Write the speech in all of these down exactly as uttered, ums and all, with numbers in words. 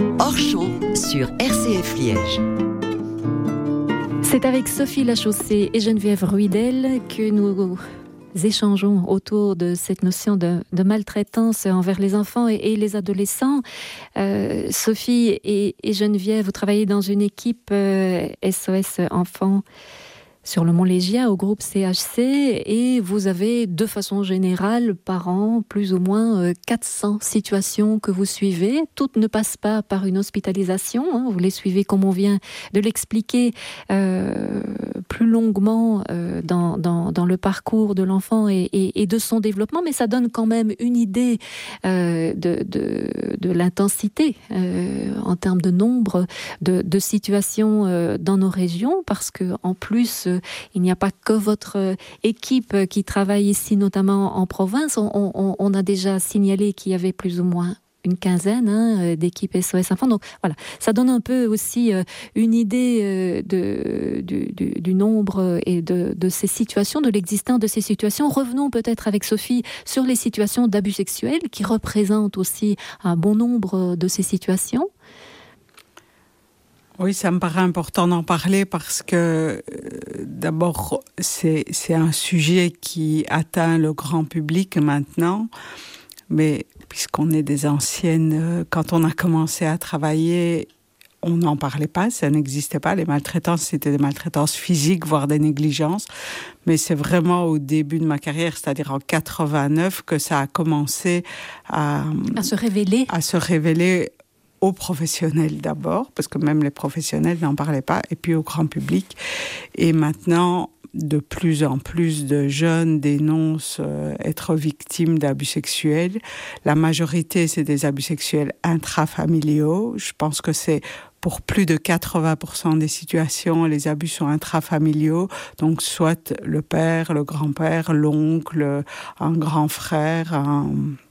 Hors champ sur R C F Liège. C'est avec Sophie Lachaussée et Geneviève Ruidel que nous échangeons autour de cette notion de, de maltraitance envers les enfants et, et les adolescents. Euh, Sophie et, et Geneviève, vous travaillez dans une équipe euh, S O S Enfants sur le Mont Légia au groupe C H C et vous avez de façon générale par an plus ou moins quatre cents situations que vous suivez. Toutes ne passent pas par une hospitalisation, hein. Vous les suivez comme on vient de l'expliquer euh, plus longuement euh, dans, dans, dans le parcours de l'enfant et, et, et de son développement, mais ça donne quand même une idée euh, de, de, de l'intensité euh, en termes de nombre de, de situations euh, dans nos régions, parce que en plus il n'y a pas que votre équipe qui travaille ici, notamment en province. On, on, on a déjà signalé qu'il y avait plus ou moins une quinzaine hein, d'équipes S O S Enfants. Donc voilà, ça donne un peu aussi euh, une idée euh, de, du, du, du nombre et de, de ces situations, de l'existence de ces situations. Revenons peut-être avec Sophie sur les situations d'abus sexuels qui représentent aussi un bon nombre de ces situations. Oui, ça me paraît important d'en parler parce que euh, d'abord, c'est, c'est un sujet qui atteint le grand public maintenant, mais puisqu'on est des anciennes, euh, quand on a commencé à travailler, on n'en parlait pas, ça n'existait pas. Les maltraitances, c'était des maltraitances physiques, voire des négligences, mais c'est vraiment au début de ma carrière, c'est-à-dire en quatre-vingt-neuf, que ça a commencé à, à se révéler. À se révéler aux professionnels d'abord, parce que même les professionnels n'en parlaient pas, et puis au grand public. Et maintenant, de plus en plus de jeunes dénoncent euh, être victimes d'abus sexuels. La majorité, c'est des abus sexuels intrafamiliaux. Je pense que c'est pour plus de quatre-vingts pour cent des situations, les abus sont intrafamiliaux. Donc, soit le père, le grand-père, l'oncle, un grand frère, un...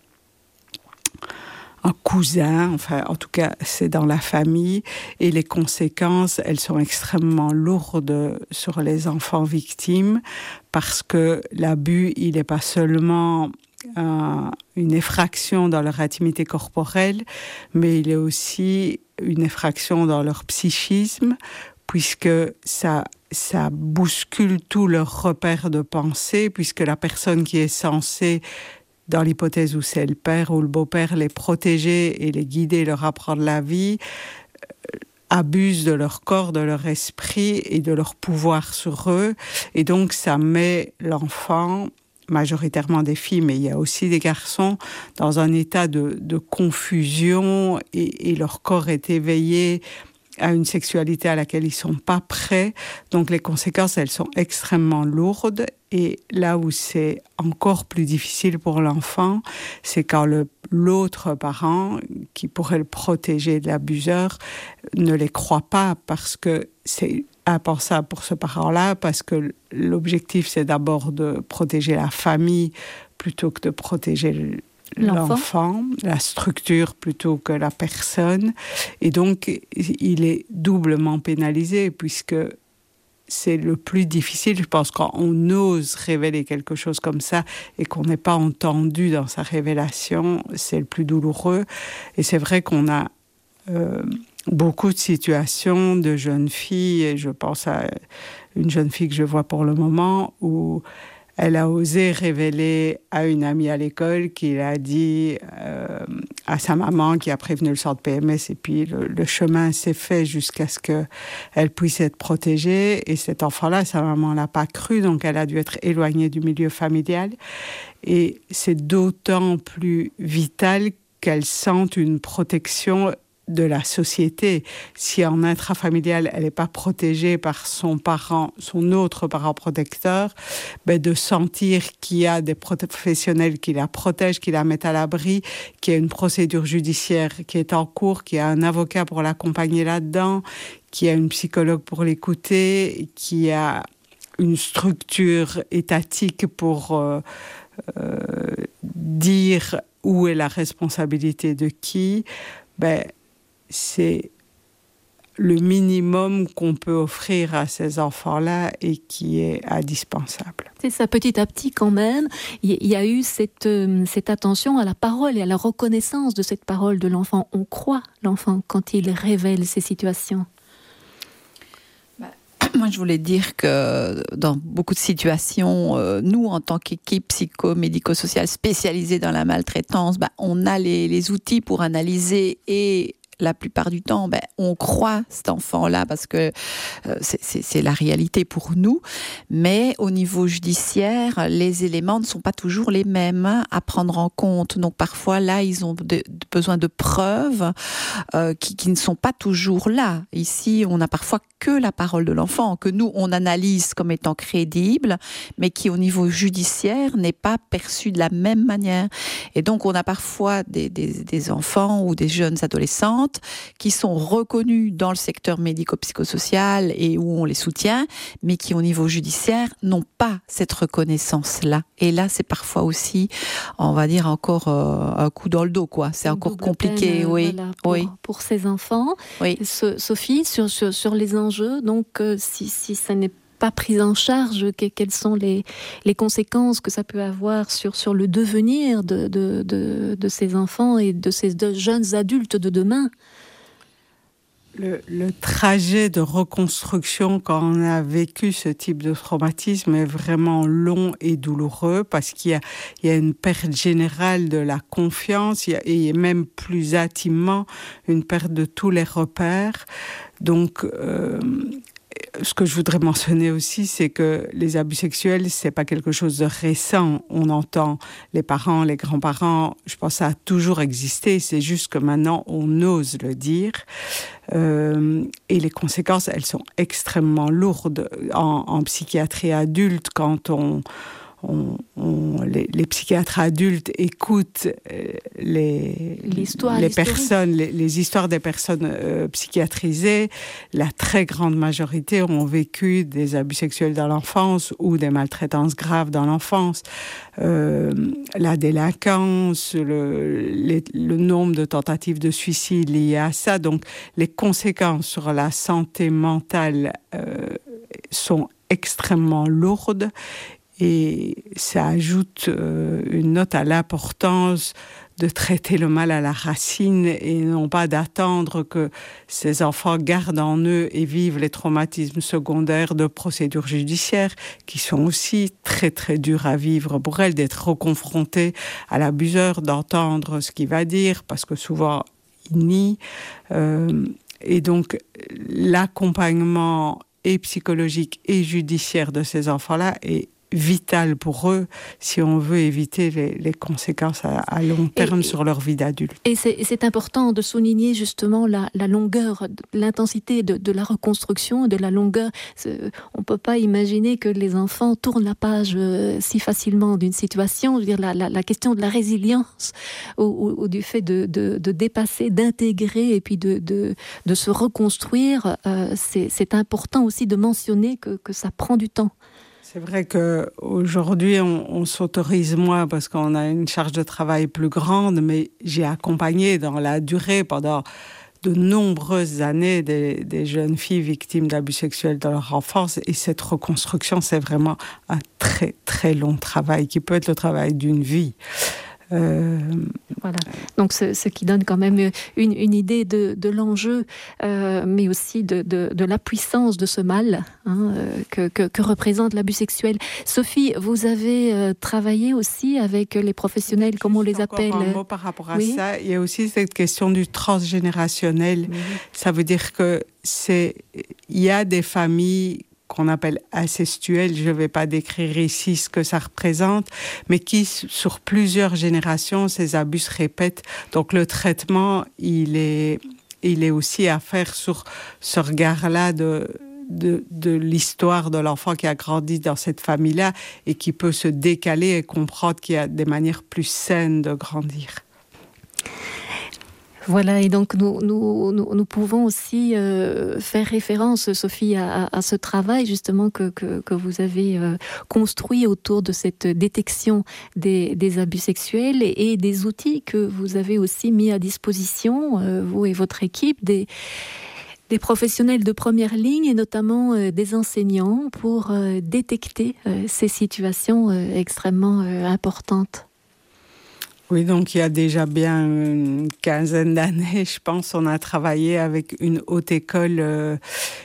un cousin, enfin, en tout cas, c'est dans la famille. Et les conséquences, elles sont extrêmement lourdes sur les enfants victimes parce que l'abus, il n'est pas seulement euh, une effraction dans leur intimité corporelle, mais il est aussi une effraction dans leur psychisme, puisque ça, ça bouscule tous leurs repères de pensée, puisque la personne qui est censée, dans l'hypothèse où c'est le père ou le beau-père, les protéger et les guider, leur apprendre la vie, euh, abuse de leur corps, de leur esprit et de leur pouvoir sur eux. Et donc, ça met l'enfant, majoritairement des filles, mais il y a aussi des garçons, dans un état de, de confusion et, et leur corps est éveillé à une sexualité à laquelle ils ne sont pas prêts. Donc les conséquences, elles sont extrêmement lourdes. Et là où c'est encore plus difficile pour l'enfant, c'est quand le, l'autre parent, qui pourrait le protéger de l'abuseur, ne les croit pas, parce que c'est impensable pour ce parent-là, parce que l'objectif, c'est d'abord de protéger la famille plutôt que de protéger le L'enfant. l'enfant, la structure plutôt que la personne. Et donc, il est doublement pénalisé puisque c'est le plus difficile. Je pense quand on ose révéler quelque chose comme ça et qu'on n'est pas entendu dans sa révélation, c'est le plus douloureux. Et c'est vrai qu'on a euh, beaucoup de situations de jeunes filles, et je pense à une jeune fille que je vois pour le moment, où elle a osé révéler à une amie à l'école qu'il a dit euh, à sa maman, qui a prévenu le centre P M S, et puis le, le chemin s'est fait jusqu'à ce qu'elle puisse être protégée. Et cet enfant-là, sa maman ne l'a pas cru, donc elle a dû être éloignée du milieu familial. Et c'est d'autant plus vital qu'elle sente une protection de la société. Si en intrafamilial, elle n'est pas protégée par son parent, son autre parent protecteur, ben de sentir qu'il y a des professionnels qui la protègent, qui la mettent à l'abri, qu'il y a une procédure judiciaire qui est en cours, qu'il y a un avocat pour l'accompagner là-dedans, qu'il y a une psychologue pour l'écouter, qu'il y a une structure étatique pour euh, euh, dire où est la responsabilité de qui, ben c'est le minimum qu'on peut offrir à ces enfants-là et qui est indispensable. C'est ça, petit à petit quand même, il y a eu cette, euh, cette attention à la parole et à la reconnaissance de cette parole de l'enfant. On croit l'enfant quand il révèle ces situations. Moi, je voulais dire que dans beaucoup de situations, euh, nous, en tant qu'équipe psycho-médico-sociale spécialisée dans la maltraitance, bah, on a les, les outils pour analyser et la plupart du temps, ben, on croit cet enfant-là parce que euh, c'est, c'est, c'est la réalité pour nous. Mais au niveau judiciaire, les éléments ne sont pas toujours les mêmes à prendre en compte. Donc parfois, là, ils ont de, de, besoin de preuves euh, qui, qui ne sont pas toujours là. Ici, on n'a parfois que la parole de l'enfant, que nous, on analyse comme étant crédible, mais qui, au niveau judiciaire, n'est pas perçue de la même manière. Et donc, on a parfois des, des, des enfants ou des jeunes adolescentes qui sont reconnus dans le secteur médico-psychosocial et où on les soutient, mais qui, au niveau judiciaire, n'ont pas cette reconnaissance-là. Et là, c'est parfois aussi, on va dire, encore euh, un coup dans le dos, quoi. C'est une encore compliqué, peine, oui. Voilà, pour, oui. pour ces enfants. Oui. So, Sophie, sur, sur, sur les enjeux, donc, euh, si, si ça n'est pas pris en charge, que, quelles sont les, les conséquences que ça peut avoir sur, sur le devenir de, de, de, de ces enfants et de ces de jeunes adultes de demain? Le, le trajet de reconstruction quand on a vécu ce type de traumatisme est vraiment long et douloureux parce qu'il y a, il y a une perte générale de la confiance il y a, et même plus intimement une perte de tous les repères. Donc, euh, ce que je voudrais mentionner aussi, c'est que les abus sexuels, c'est pas quelque chose de récent. On entend les parents, les grands-parents, je pense que ça a toujours existé, c'est juste que maintenant on ose le dire. Euh, et les conséquences, elles sont extrêmement lourdes en, en psychiatrie adulte quand on On, on, les, les psychiatres adultes écoutent euh, les, L'histoire, les personnes, les, les histoires des personnes euh, psychiatrisées. La très grande majorité ont vécu des abus sexuels dans l'enfance ou des maltraitances graves dans l'enfance. Euh, la délinquance, le, les, le nombre de tentatives de suicide liées à ça. Donc, les conséquences sur la santé mentale euh, sont extrêmement lourdes. Et ça ajoute euh, une note à l'importance de traiter le mal à la racine et non pas d'attendre que ces enfants gardent en eux et vivent les traumatismes secondaires de procédures judiciaires qui sont aussi très très durs à vivre pour elles, d'être reconfrontées à l'abuseur, d'entendre ce qu'il va dire parce que souvent il nie. Euh, et donc l'accompagnement et psychologique et judiciaire de ces enfants-là est vital pour eux si on veut éviter les, les conséquences à, à long terme et, sur leur vie d'adulte. Et c'est, c'est important de souligner justement la, la longueur, l'intensité de, de la reconstruction, de la longueur. On ne peut pas imaginer que les enfants tournent la page euh, si facilement d'une situation. Je veux dire, la, la, la question de la résilience ou, ou, ou du fait de, de, de dépasser, d'intégrer et puis de, de, de se reconstruire, euh, c'est, c'est important aussi de mentionner que, que ça prend du temps. C'est vrai qu'aujourd'hui, on, on s'autorise moins parce qu'on a une charge de travail plus grande, mais j'ai accompagné dans la durée pendant de nombreuses années des, des jeunes filles victimes d'abus sexuels dans leur enfance. Et cette reconstruction, c'est vraiment un très, très long travail qui peut être le travail d'une vie. Euh... Voilà. Donc, ce, ce qui donne quand même une, une idée de, de l'enjeu, euh, mais aussi de, de, de la puissance de ce mal hein, que, que, que représente l'abus sexuel. Sophie, vous avez euh, travaillé aussi avec les professionnels, comme on les appelle. Un mot par rapport à oui. ça. Il y a aussi cette question du transgénérationnel. Oui. Ça veut dire que c'est, il y a des familles qu'on appelle incestuelles, je ne vais pas décrire ici ce que ça représente, mais qui, sur plusieurs générations, ces abus se répètent. Donc le traitement, il est, il est aussi à faire sur ce regard-là de, de, de l'histoire de l'enfant qui a grandi dans cette famille-là et qui peut se décaler et comprendre qu'il y a des manières plus saines de grandir. Voilà, et donc nous, nous, nous, nous pouvons aussi euh, faire référence, Sophie, à, à ce travail justement que, que, que vous avez euh, construit autour de cette détection des, des abus sexuels et, et des outils que vous avez aussi mis à disposition, euh, vous et votre équipe, des, des professionnels de première ligne et notamment euh, des enseignants pour euh, détecter euh, ces situations euh, extrêmement euh, importantes. Oui, donc il y a déjà bien une quinzaine d'années, je pense, on a travaillé avec une haute école euh,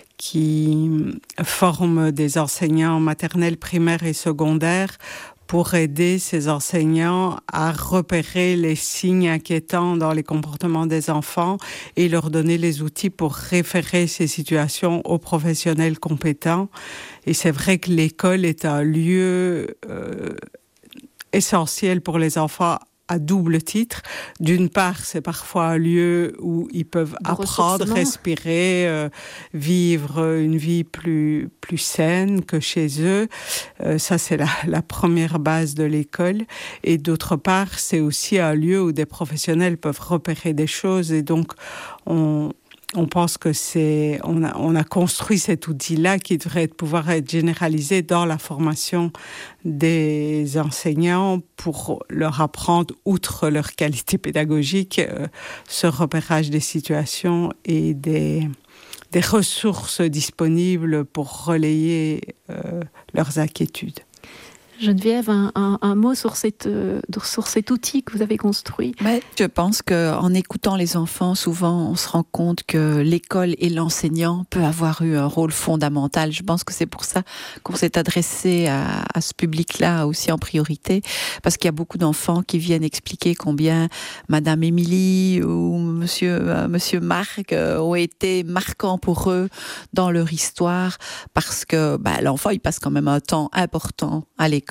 qui forme des enseignants maternels, primaires et secondaires pour aider ces enseignants à repérer les signes inquiétants dans les comportements des enfants et leur donner les outils pour référer ces situations aux professionnels compétents. Et c'est vrai que l'école est un lieu euh, essentiel pour les enfants à double titre. D'une part, c'est parfois un lieu où ils peuvent de apprendre, respirer, euh, vivre une vie plus, plus saine que chez eux. Euh, ça, c'est la, la première base de l'école. Et d'autre part, c'est aussi un lieu où des professionnels peuvent repérer des choses. Et donc, on... On pense que c'est, on a, on a construit cet outil-là qui devrait pouvoir être généralisé dans la formation des enseignants pour leur apprendre, outre leur qualité pédagogique, euh, ce repérage des situations et des, des ressources disponibles pour relayer euh, leurs inquiétudes. Geneviève, un, un, un mot sur, cette, sur cet outil que vous avez construit. Ouais, je pense qu'en écoutant les enfants, souvent on se rend compte que l'école et l'enseignant peuvent avoir eu un rôle fondamental. Je pense que c'est pour ça qu'on s'est adressé à, à ce public-là aussi en priorité, parce qu'il y a beaucoup d'enfants qui viennent expliquer combien Madame Émilie ou Monsieur, euh, Monsieur Marc euh, ont été marquants pour eux dans leur histoire, parce que bah, l'enfant il passe quand même un temps important à l'école.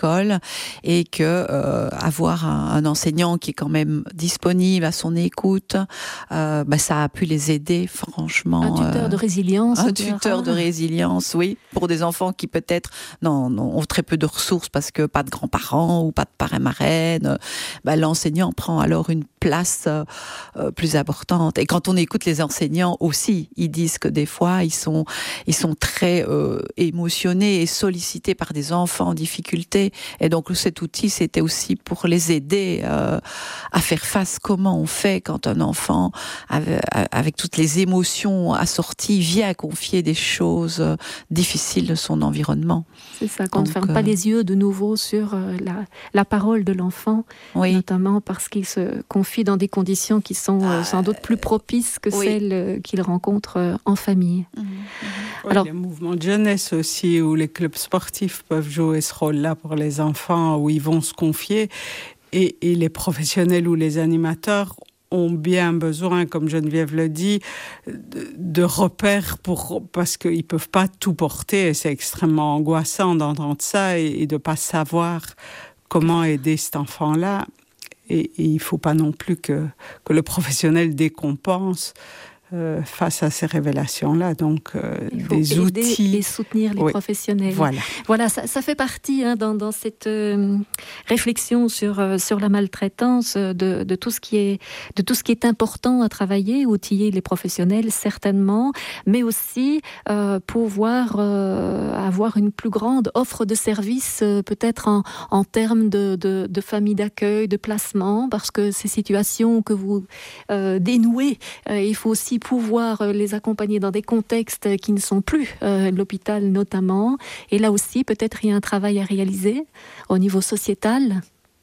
Et que euh, avoir un, un enseignant qui est quand même disponible, à son écoute, euh, bah, ça a pu les aider franchement. Un tuteur euh, de résilience. Un tuteur de résilience, oui, pour des enfants qui peut-être non, non, ont très peu de ressources parce que pas de grands-parents ou pas de parrain-marraine. Bah, l'enseignant prend alors une place euh, plus importante. Et quand on écoute les enseignants aussi, ils disent que des fois ils sont, ils sont très euh, émotionnés et sollicités par des enfants en difficulté. Et donc cet outil, c'était aussi pour les aider euh, à faire face. Comment on fait quand un enfant, avec, avec toutes les émotions assorties, vient confier des choses difficiles de son environnement. C'est ça, qu'on ne ferme euh... pas les yeux de nouveau sur euh, la, la parole de l'enfant, oui. Notamment parce qu'il se confie dans des conditions qui sont euh, sans doute plus propices que oui. celles euh, qu'il rencontre euh, en famille. Mmh. Oui, alors, les mouvements de jeunesse aussi, où les clubs sportifs peuvent jouer ce rôle-là pour les enfants, où ils vont se confier, et, et les professionnels ou les animateurs ont bien besoin, comme Geneviève le dit, de, de repères pour, parce qu'ils ne peuvent pas tout porter, et c'est extrêmement angoissant d'entendre ça et, et de ne pas savoir comment aider cet enfant-là. Et, et il ne faut pas non plus que, que le professionnel décompense Euh, face à ces révélations-là, donc euh, il faut des aider outils et soutenir les oui. professionnels. Voilà, voilà, ça, ça fait partie hein, dans, dans cette euh, réflexion sur euh, sur la maltraitance de, de tout ce qui est de tout ce qui est important à travailler, outiller les professionnels certainement, mais aussi euh, pouvoir euh, avoir une plus grande offre de services, euh, peut-être en, en termes de, de, de famille d'accueil, de placement, parce que ces situations que vous euh, dénouez, euh, il faut aussi pouvoir les accompagner dans des contextes qui ne sont plus euh, l'hôpital notamment. Et là aussi, peut-être il y a un travail à réaliser au niveau sociétal.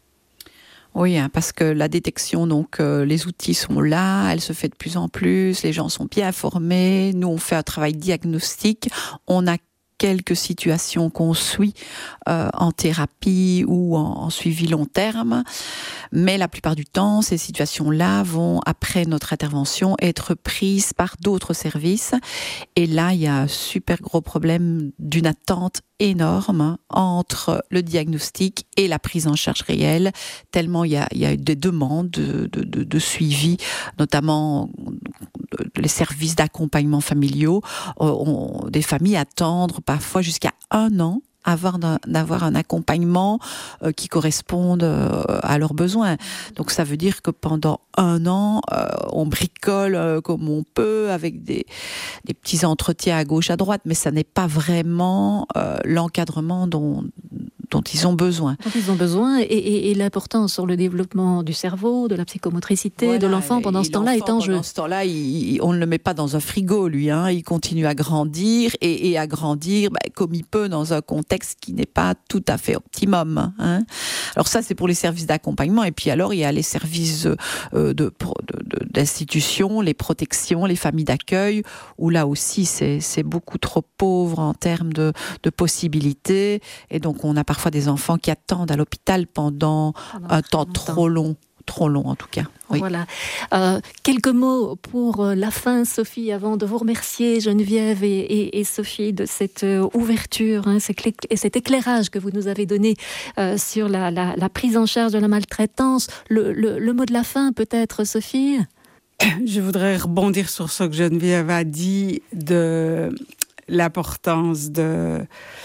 Oui, hein, parce que la détection, donc euh, les outils sont là, elle se fait de plus en plus, les gens sont bien informés, nous on fait un travail diagnostique, on a quelques situations qu'on suit euh, en thérapie ou en, en suivi long terme, mais la plupart du temps, ces situations-là vont, après notre intervention, être prises par d'autres services. Et là, il y a un super gros problème d'une attente énorme entre le diagnostic et la prise en charge réelle, tellement il y a, il y a des demandes de, de, de, de suivi, notamment les services d'accompagnement familiaux. On, des familles attendent parfois jusqu'à un an avoir d'avoir un accompagnement euh, qui corresponde euh, à leurs besoins. Donc ça veut dire que pendant un an, euh, on bricole euh, comme on peut avec des, des petits entretiens à gauche, à droite, mais ça n'est pas vraiment euh, l'encadrement dont dont ils ont besoin. Dont ils ont besoin, et, et, et l'importance sur le développement du cerveau, de la psychomotricité, voilà, de l'enfant pendant et ce temps-là est en jeu. Pendant ce temps-là, il, il, on ne le met pas dans un frigo, lui. Hein, il continue à grandir et, et à grandir bah, comme il peut dans un contexte qui n'est pas tout à fait optimum. Hein. Alors ça, c'est pour les services d'accompagnement. Et puis alors, il y a les services euh, de, de, de, d'institutions, les protections, les familles d'accueil, où là aussi, c'est, c'est beaucoup trop pauvre en termes de, de possibilités. Et donc, on a parfois des enfants qui attendent à l'hôpital pendant, pendant un temps longtemps. trop long. Trop long en tout cas. Oui. Voilà. Euh, quelques mots pour la fin, Sophie, avant de vous remercier, Geneviève et, et, et Sophie, de cette ouverture hein, et cet éclairage que vous nous avez donné euh, sur la, la, la prise en charge de la maltraitance. Le, le, le mot de la fin, peut-être, Sophie ? Je voudrais rebondir sur ce que Geneviève a dit de l'importance de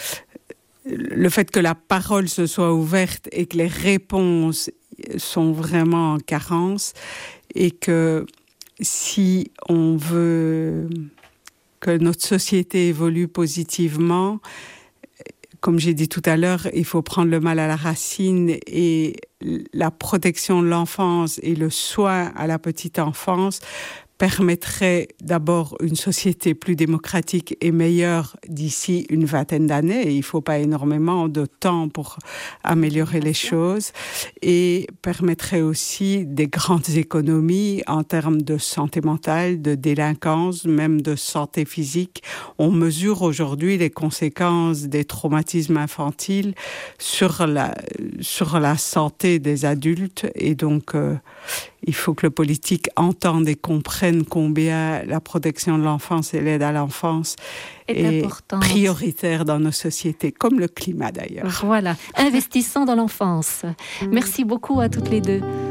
le fait que la parole se soit ouverte et que les réponses sont vraiment en carence, et que si on veut que notre société évolue positivement, comme j'ai dit tout à l'heure, il faut prendre le mal à la racine, et la protection de l'enfance et le soin à la petite enfance permettrait d'abord une société plus démocratique et meilleure d'ici une vingtaine d'années. Et il ne faut pas énormément de temps pour améliorer les choses, et permettrait aussi des grandes économies en termes de santé mentale, de délinquance, même de santé physique. On mesure aujourd'hui les conséquences des traumatismes infantiles sur la, sur la santé des adultes, et donc euh, il faut que le politique entende et comprenne combien la protection de l'enfance et l'aide à l'enfance est, est prioritaire dans nos sociétés, comme le climat d'ailleurs. Voilà, investissons dans l'enfance. Merci beaucoup à toutes les deux.